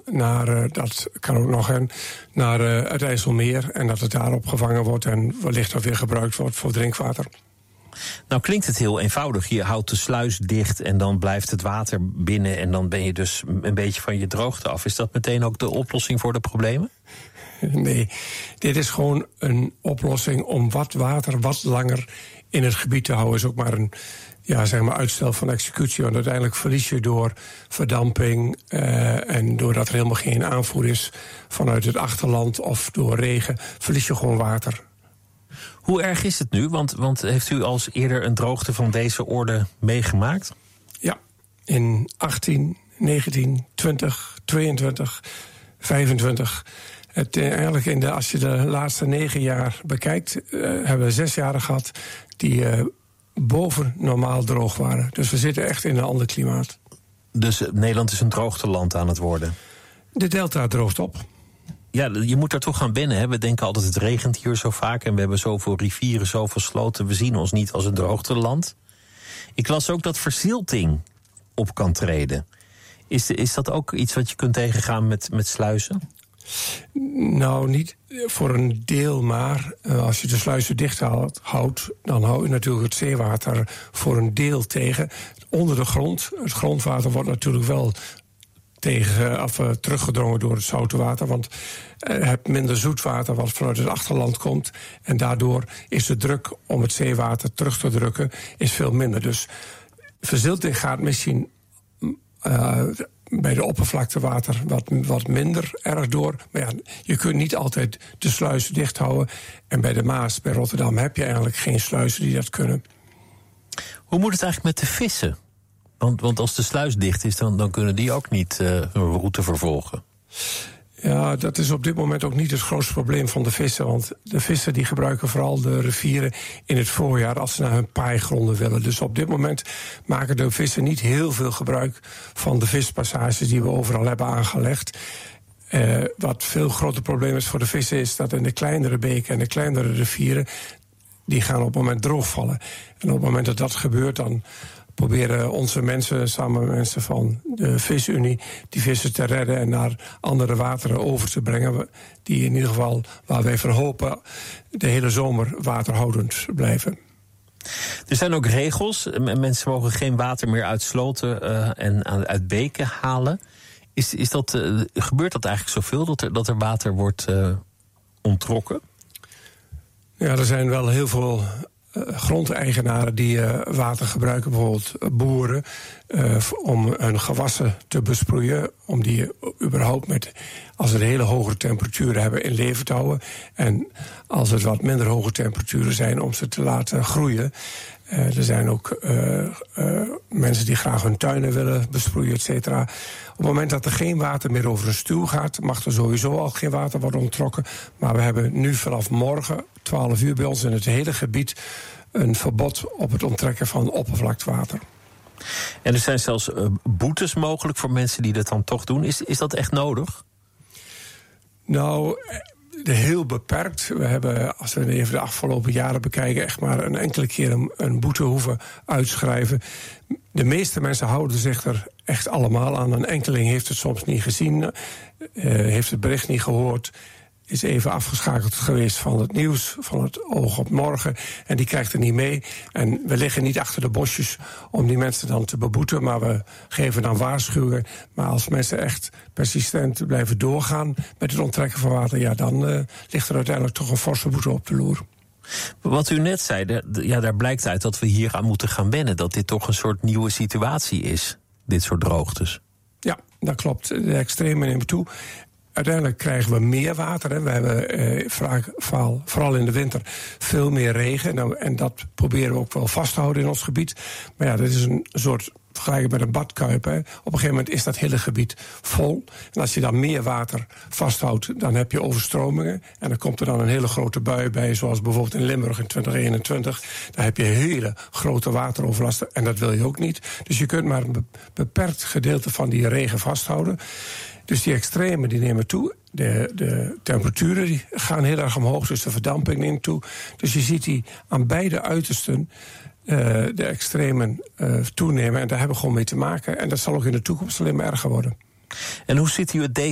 dat kan ook nog naar het IJsselmeer. En dat het daar opgevangen wordt en wellicht ook weer gebruikt wordt voor drinkwater. Nou klinkt het heel eenvoudig. Je houdt de sluis dicht en dan blijft het water binnen en dan ben je dus een beetje van je droogte af. Is dat meteen ook de oplossing voor de problemen? Nee, dit is gewoon een oplossing om wat water wat langer in het gebied te houden. Is ook maar een uitstel van executie. Want uiteindelijk verlies je door verdamping en doordat er helemaal geen aanvoer is vanuit het achterland of door regen, verlies je gewoon water. Hoe erg is het nu? Want heeft u al eerder een droogte van deze orde meegemaakt? Ja, in 18, 19, 20, 22, 25. Eigenlijk als je de laatste 9 jaar bekijkt, hebben we 6 jaren gehad die boven normaal droog waren. Dus we zitten echt in een ander klimaat. Dus Nederland is een droogteland aan het worden? De delta droogt op. Ja, je moet daar toch gaan wennen. Hè? We denken altijd het regent hier zo vaak en we hebben zoveel rivieren, zoveel sloten. We zien ons niet als een droogteland. Ik las ook dat verzilting op kan treden. Is dat ook iets wat je kunt tegengaan met sluizen? Nou, niet voor een deel, maar als je de sluizen dicht houdt, dan hou je natuurlijk het zeewater voor een deel tegen. Onder de grond, het grondwater wordt natuurlijk wel teruggedrongen door het zoute water, want je hebt minder zoetwater wat vanuit het achterland komt. En daardoor is de druk om het zeewater terug te drukken is veel minder. Dus verzilting gaat misschien bij de oppervlaktewater wat minder erg door. Maar ja, je kunt niet altijd de sluizen dicht houden. En bij de Maas, bij Rotterdam, heb je eigenlijk geen sluizen die dat kunnen. Hoe moet het eigenlijk met de vissen? Want als de sluis dicht is, dan kunnen die ook niet hun route vervolgen. Ja, dat is op dit moment ook niet het grootste probleem van de vissen. Want de vissen die gebruiken vooral de rivieren in het voorjaar als ze naar hun paaigronden willen. Dus op dit moment maken de vissen niet heel veel gebruik van de vispassages die we overal hebben aangelegd. Wat veel groter probleem is voor de vissen is dat in de kleinere beken en de kleinere rivieren, die gaan op het moment droogvallen. En op het moment dat dat gebeurt, dan proberen onze mensen, samen met mensen van de Visunie, die vissen te redden en naar andere wateren over te brengen, die in ieder geval, waar wij van hopen, de hele zomer waterhoudend blijven. Er zijn ook regels. Mensen mogen geen water meer uit sloten en uit beken halen. Gebeurt dat eigenlijk zoveel, dat er water wordt onttrokken? Ja, er zijn wel heel veel grondeigenaren die water gebruiken, bijvoorbeeld boeren, om hun gewassen te besproeien, om die überhaupt als ze hele hoge temperaturen hebben, in leven te houden. En als het wat minder hoge temperaturen zijn, om ze te laten groeien. Er zijn ook mensen die graag hun tuinen willen besproeien, et cetera. Op het moment dat er geen water meer over een stuw gaat, mag er sowieso al geen water worden onttrokken. Maar we hebben nu vanaf morgen, 12 uur bij ons in het hele gebied, een verbod op het onttrekken van oppervlaktewater. En er zijn zelfs boetes mogelijk voor mensen die dat dan toch doen. Is dat echt nodig? Nou, heel beperkt. We hebben, als we even de afgelopen jaren bekijken, echt maar een enkele keer een boete hoeven uitschrijven. De meeste mensen houden zich er echt allemaal aan. Een enkeling heeft het soms niet gezien, heeft het bericht niet gehoord, is even afgeschakeld geweest van het nieuws, van het oog op morgen, en die krijgt er niet mee. En we liggen niet achter de bosjes om die mensen dan te beboeten, maar we geven dan waarschuwingen. Maar als mensen echt persistent blijven doorgaan met het onttrekken van water, ja, dan ligt er uiteindelijk toch een forse boete op de loer. Wat u net zei, daar blijkt uit dat we hier aan moeten gaan wennen, dat dit toch een soort nieuwe situatie is, dit soort droogtes. Ja, dat klopt. De extremen nemen toe. Uiteindelijk krijgen we meer water. Hè. We hebben vooral in de winter veel meer regen. Nou, en dat proberen we ook wel vast te houden in ons gebied. Maar ja, dat is een soort vergelijken met een badkuip. Hè. Op een gegeven moment is dat hele gebied vol. En als je dan meer water vasthoudt, dan heb je overstromingen. En dan komt er dan een hele grote bui bij, zoals bijvoorbeeld in Limburg in 2021. Daar heb je hele grote wateroverlasten en dat wil je ook niet. Dus je kunt maar een beperkt gedeelte van die regen vasthouden. Dus die extremen die nemen toe. De temperaturen die gaan heel erg omhoog, dus de verdamping neemt toe. Dus je ziet die aan beide uitersten de extremen toenemen. En daar hebben we gewoon mee te maken. En dat zal ook in de toekomst alleen maar erger worden. En hoe ziet u het